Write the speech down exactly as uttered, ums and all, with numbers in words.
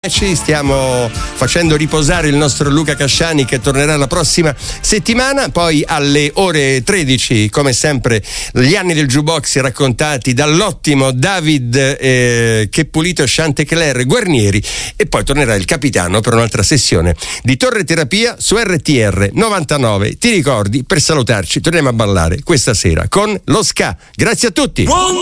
dieci. Stiamo facendo riposare il nostro Luca Casciani, che tornerà la prossima settimana. Poi alle ore tredici, come sempre, gli anni del jukebox raccontati dall'ottimo David eh, Che Pulito, Chantecler, Guarnieri. E poi tornerà il capitano per un'altra sessione di Torre Terapia su R T R novantanove. Ti ricordi, per salutarci torniamo a ballare questa sera con lo ska. Grazie a tutti.